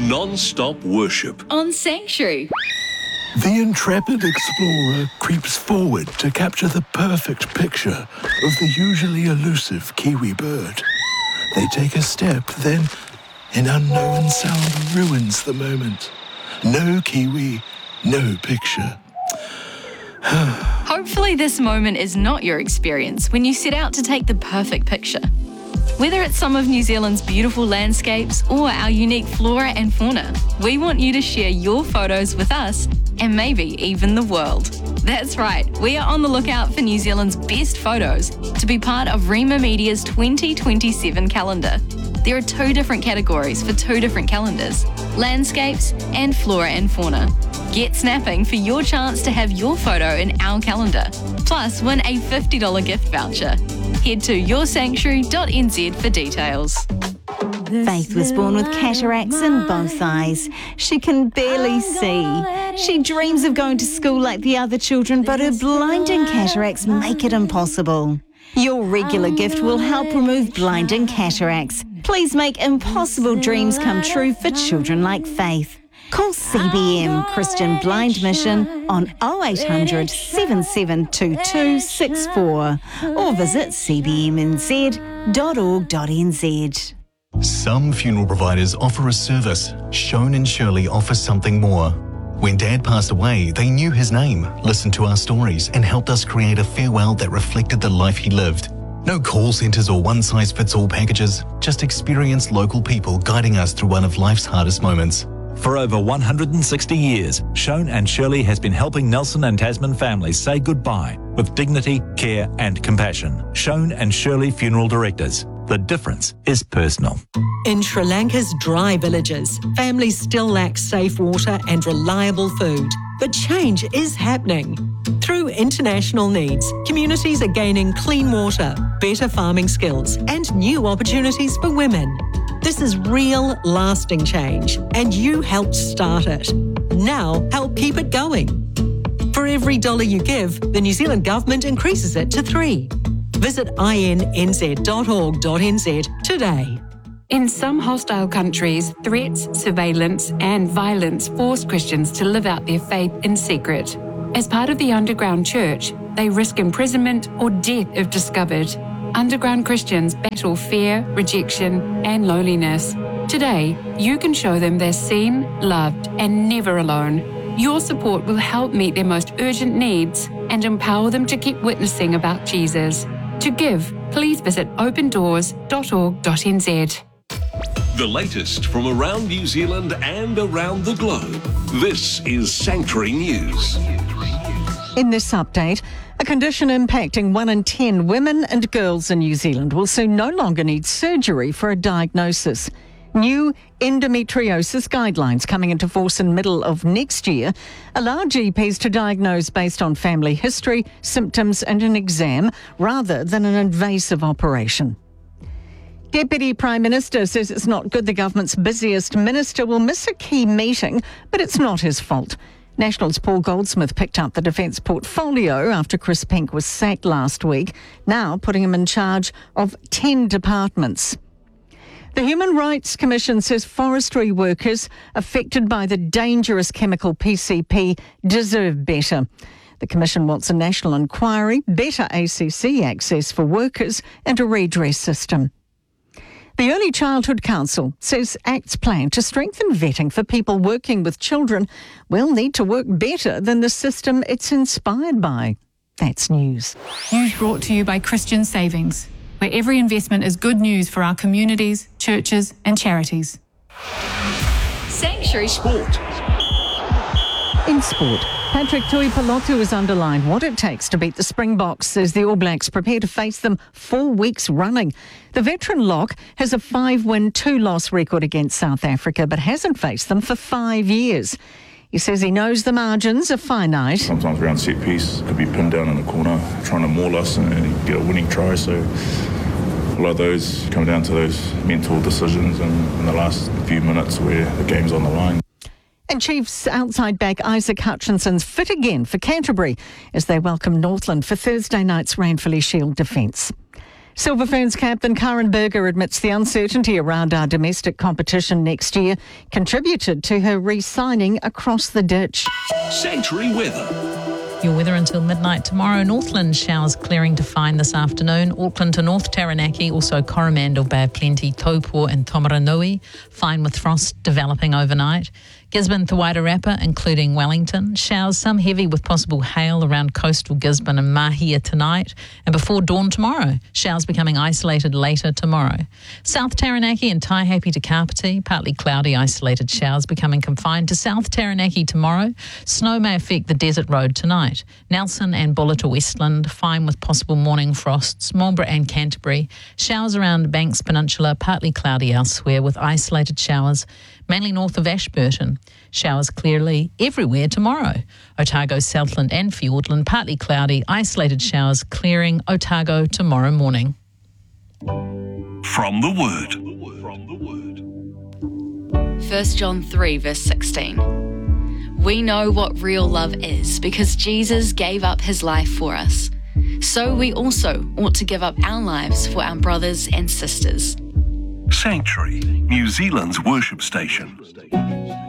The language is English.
non-stop worship on Sanctuary. The intrepid explorer creeps forward to capture the perfect picture of the usually elusive kiwi bird. They take a step, then an unknown sound ruins the moment. No kiwi, no picture. Hopefully this moment is not your experience when you set out to take the perfect picture. Whether it's some of New Zealand's beautiful landscapes or our unique flora and fauna, we want you to share your photos with us and maybe even the world. That's right, we are on the lookout for New Zealand's best photos to be part of Rima Media's 2027 calendar. There are 2 different categories for 2 different calendars, landscapes and flora and fauna. Get snapping for your chance to have your photo in our calendar, plus win a $50 gift voucher. Head to yoursanctuary.nz for details. Faith was born with cataracts in both eyes. She can barely see. She dreams of going to school like the other children, but her blinding cataracts make it impossible. Your regular gift will help remove blinding cataracts. Please make impossible dreams come true for children like Faith. Call CBM Christian Blind Mission on 0800 7722 64 or visit cbmnz.org.nz. Some funeral providers offer a service. Shone and Shirley offers something more. When Dad passed away, they knew his name, listened to our stories, and helped us create a farewell that reflected the life he lived. No call centres or one-size-fits-all packages, just experienced local people guiding us through one of life's hardest moments. For over 160 years, Shone and Shirley has been helping Nelson and Tasman families say goodbye with dignity, care and compassion. Shone and Shirley Funeral Directors. The difference is personal. In Sri Lanka's dry villages, families still lack safe water and reliable food. But change is happening. Through international needs, communities are gaining clean water, better farming skills and new opportunities for women. This is real, lasting change, and you helped start it. Now, help keep it going. For every $1 you give, the New Zealand Government increases it to 3. Visit innz.org.nz today. In some hostile countries, threats, surveillance and violence force Christians to live out their faith in secret. As part of the underground church, they risk imprisonment or death if discovered. Underground Christians battle fear, rejection and loneliness. Today, you can show them they're seen, loved and never alone. Your support will help meet their most urgent needs and empower them to keep witnessing about Jesus. To give, please visit opendoors.org.nz. the latest from around New Zealand and around the globe. This is Sanctuary News. In this update, a condition impacting 1 in 10 women and girls in New Zealand will soon no longer need surgery for a diagnosis. New endometriosis guidelines coming into force in middle of next year allow GPs to diagnose based on family history, symptoms and an exam rather than an invasive operation. Deputy Prime Minister says it's not good the government's busiest minister will miss a key meeting, but it's not his fault. National's Paul Goldsmith picked up the defence portfolio after Chris Pink was sacked last week, now putting him in charge of 10 departments. The Human Rights Commission says forestry workers affected by the dangerous chemical PCP deserve better. The Commission wants a national inquiry, better ACC access for workers and a redress system. The Early Childhood Council says ACT's plan to strengthen vetting for people working with children will need to work better than the system it's inspired by. That's news. News brought to you by Christian Savings, where every investment is good news for our communities, churches and charities. Sanctuary Sport. In sport, Patrick Tuipulotu has underlined what it takes to beat the Springboks as the All Blacks prepare to face them 4 weeks running. The veteran lock has a 5-win, 2-loss record against South Africa, but hasn't faced them for 5 years. He says he knows the margins are finite. Sometimes around set piece, could be pinned down in the corner, trying to maul us and get a winning try. So a lot of those come down to those mental decisions in the last few minutes where the game's on the line. And Chiefs outside back Isaac Hutchinson's fit again for Canterbury as they welcome Northland for Thursday night's Ranfurly Shield defence. Silver Ferns captain Karen Berger admits the uncertainty around our domestic competition next year contributed to her re-signing across the ditch. Sanctuary weather. Your weather until midnight tomorrow. Northland showers clearing to fine this afternoon. Auckland to North Taranaki, also Coromandel, Bay of Plenty, Taupo and Tomaranui. Fine with frost developing overnight. Gisborne to Wairarapa, including Wellington. Showers, some heavy with possible hail around coastal Gisborne and Mahia tonight. And before dawn tomorrow, showers becoming isolated later tomorrow. South Taranaki and Taihape to Kapiti, partly cloudy, isolated showers becoming confined to South Taranaki tomorrow. Snow may affect the desert road tonight. Nelson and Buller to Westland, fine with possible morning frosts. Marlborough and Canterbury, showers around Banks Peninsula, partly cloudy elsewhere with isolated showers. Mainly north of Ashburton. Showers clearly everywhere tomorrow. Otago, Southland and Fiordland, partly cloudy, isolated showers clearing Otago tomorrow morning. From the Word. 1 John 3 verse 16. We know what real love is because Jesus gave up his life for us. So we also ought to give up our lives for our brothers and sisters. Sanctuary, New Zealand's worship station.